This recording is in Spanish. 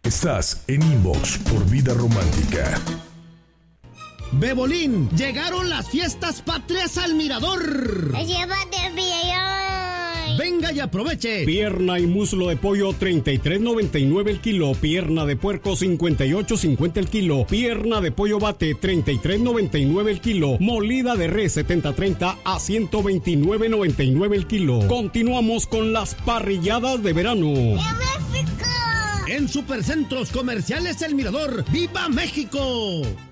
Estás en Inbox por Vida Romántica. Bebolín, llegaron las fiestas patrias al Mirador. ¡Llévate bien! Venga y aproveche. Pierna y muslo de pollo 33.99 el kilo. Pierna de puerco 58.50 el kilo. Pierna de pollo bate 33.99 el kilo. Molida de res 70-30 a 129.99 el kilo. Continuamos con las parrilladas de verano. En Supercentros Comerciales El Mirador. ¡Viva México!